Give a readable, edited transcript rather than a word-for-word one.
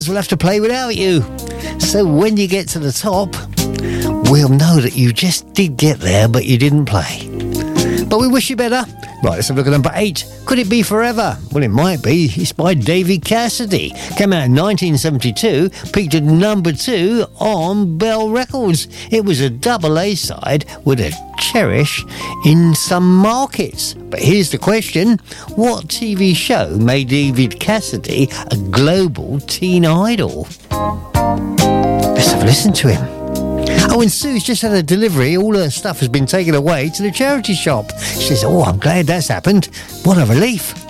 we'll have to play without you. So when you get to the top, we'll know that you just did get there, but you didn't play. But we wish you better. Right, let's have a look at number 8. Could It Be Forever? Well, it might be. It's by David Cassidy. Came out in 1972, peaked at number 2 on Bell Records. It was a double A-side with a cherish in some markets. But here's the question. What TV show made David Cassidy a global teen idol? Let's have a listen to him. Oh, and Sue's just had a delivery. All her stuff has been taken away to the charity shop. She says, oh, I'm glad that's happened. What a relief.